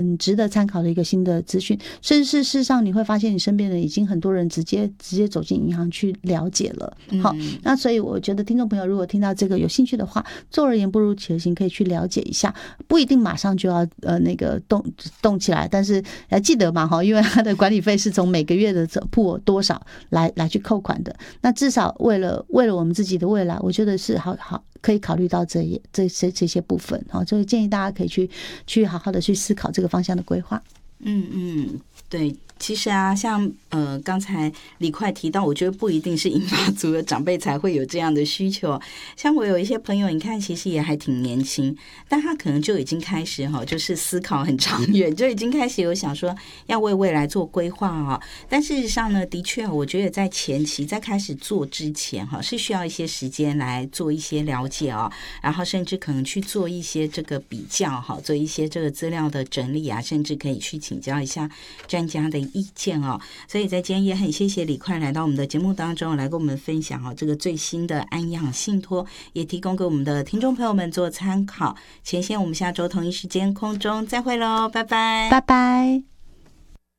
很值得参考的一个新的资讯，甚至事实上你会发现你身边的已经很多人直接走进银行去了解了。好，那所以我觉得听众朋友如果听到这个有兴趣的话，坐而言不如起而行，可以去了解一下，不一定马上就要那个动起来，但是记得嘛哈，因为它的管理费是从每个月的铺多少来去扣款的，那至少为了我们自己的未来，我觉得是好可以考虑到这些部分。好，所以建议大家可以去好好的去思考这个方向的规划。 对，其实啊，像刚才李快提到，我觉得不一定是银发族的长辈才会有这样的需求。像我有一些朋友，你看其实也还挺年轻，但他可能就已经开始就是思考很长远，就已经开始有想说要为未来做规划但事实上呢，的确我觉得在前期在开始做之前是需要一些时间来做一些了解然后甚至可能去做一些这个比较做一些这个资料的整理啊，甚至可以去请教一下专家的意见所以在今天也很谢谢李快来到我们的节目当中来跟我们分享这个最新的安养信托，也提供给我们的听众朋友们做参考。前线我们下周同一时间空中再会咯，拜拜， 拜拜。